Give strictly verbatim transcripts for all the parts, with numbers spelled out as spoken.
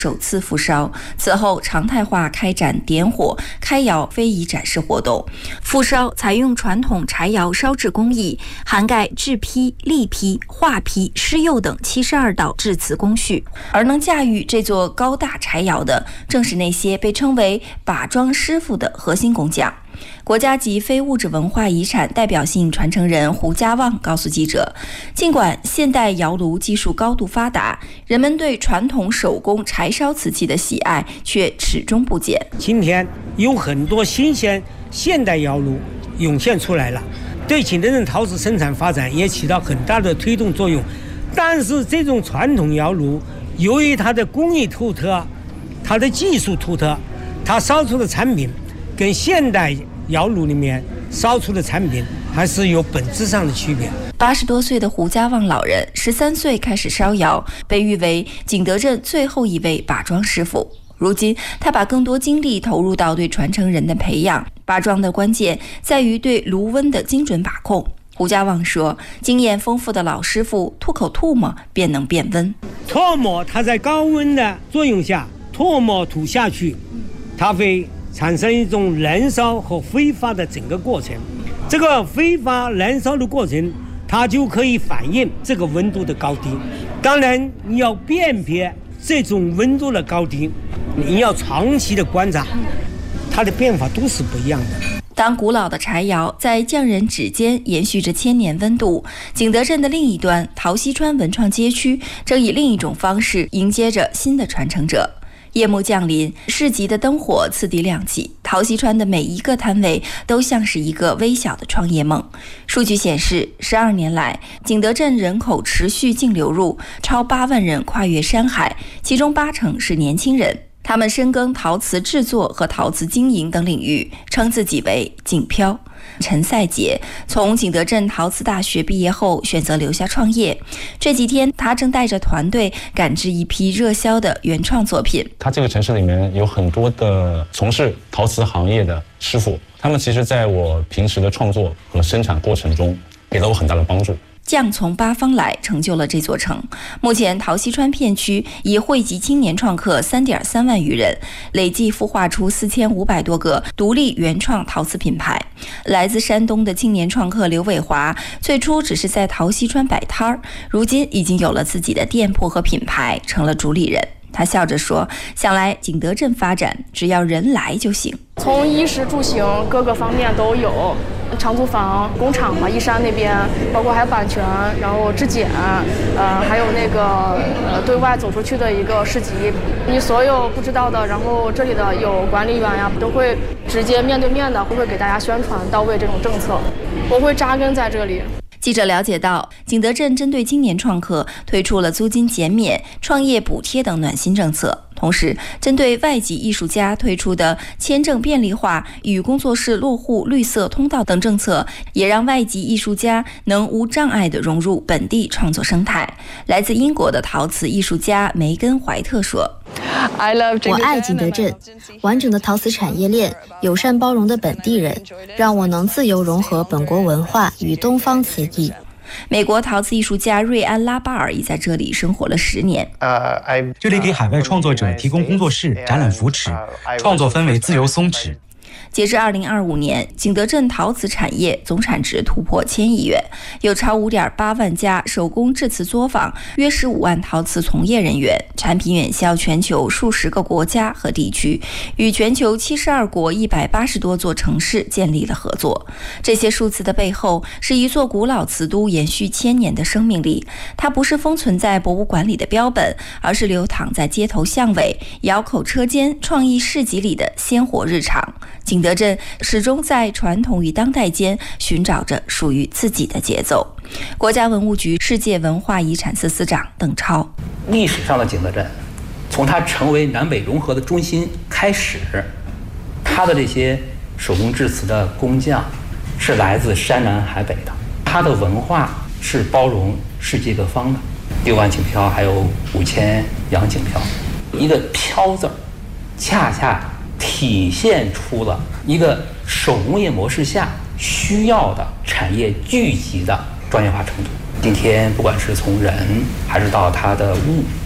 首次复烧，此后常态化开展点火、开窑、非遗展示活动。复烧采用传统柴窑烧制工艺，涵盖制坯、立坯、化坯、施釉等七十二道制瓷工序。而能驾驭这座高大柴窑的，正是那些被称为把庄师傅的核心工匠。国家级非物质文化遗产代表性传承人胡家旺告诉记者，尽管现代窑炉技术高度发达，人们对传统手工柴烧瓷器的喜爱却始终不减。 今天有很多新鲜现代窑炉涌现出来了，对景德镇陶瓷生产发展也起到很大的推动作用。但是这种传统窑炉由于它的工艺独特，它的技术独特，它烧出的产品跟现代窑炉里面烧出的产品还是有本质上的区别。 八十多岁的胡家旺老人，十三岁开始烧窑，被誉为景德镇最后一位把庄师傅。如今，他把更多精力投入到对传承人的培养。把庄的关键在于对炉温的精准把控。胡家旺说，经验丰富的老师傅吐口唾沫便能变温。 唾沫它在高温的作用下，唾沫吐下去，它会产生一种燃烧和挥发的整个过程。这个挥发燃烧的过程，它就可以反映这个温度的高低。当然，你要辨别这种温度的高低，你要长期的观察，它的变化都是不一样的。 当古老的柴窑在匠人指尖延续着千年温度，景德镇的另一端，陶溪川文创街区正以另一种方式迎接着新的传承者。夜幕降临，市集的灯火次第亮起，陶溪川的每一个摊位都像是一个微小的创业梦。数据显示，十二年来，景德镇人口持续净流入，超八万人跨越山海，其中八成是年轻人。他们深耕陶瓷制作和陶瓷经营等领域，称自己为景漂。陈赛杰从景德镇陶瓷大学毕业后选择留下创业，这几天他正带着团队赶制一批热销的原创作品。 他这个城市里面有很多的从事陶瓷行业的师傅，他们其实在我平时的创作和生产过程中给了我很大的帮助。 匠从八方来，成就了这座城。目前陶溪川片区已汇集青年创客 三点三万余人，累计孵化出四千五百多个独立原创陶瓷品牌。来自山东的青年创客刘伟华，最初只是在陶溪川摆摊儿，如今已经有了自己的店铺和品牌，成了主理人。他笑着说，想来景德镇发展，只要人来就行。 从衣食住行各个方面都有，长租房、工厂嘛，义山那边，包括还有版权，然后质检，呃，还有那个呃对外走出去的一个市集，你所有不知道的，然后这里的有管理员呀，都会直接面对面的，会会给大家宣传到位这种政策，我会扎根在这里。 记者了解到，景德镇针对青年创客推出了租金减免、创业补贴等暖心政策，同时针对外籍艺术家推出的签证便利化与工作室落户绿色通道等政策，也让外籍艺术家能无障碍地融入本地创作生态。来自英国的陶瓷艺术家梅根怀特说， 我爱景德镇，完整的陶瓷产业链，友善包容的本地人，让我能自由融合本国文化与东方瓷艺。 美国陶瓷艺术家瑞安·拉巴尔已在这里生活了十年。 这里给海外创作者提供工作室、展览扶持，创作氛围自由松弛。 截至二零二五年，景德镇陶瓷产业总产值突破千亿元，有超五点八万家手工制瓷作坊，约十五万陶瓷从业人员，产品远销全球数十个国家和地区，与全球七十二国一百八十多座城市建立了合作。这些数字的背后，是一座古老瓷都延续千年的生命力。它不是封存在博物馆里的标本，而是流淌在街头巷尾、窑口车间、创意市集里的鲜活日常。景德镇始终在传统与当代间寻找着属于自己的节奏。国家文物局世界文化遗产司司长邓超， 历史上的景德镇，从它成为南北融合的中心开始，它的这些手工制瓷的工匠是来自山南海北的，它的文化是包容世界各方的。六万景漂，还有五千洋景漂，一个漂字儿，恰恰体现出了一个手工业模式下需要的产业聚集的专业化程度。今天不管是从人还是到它的物，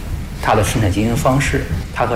它的生产经营方式，它和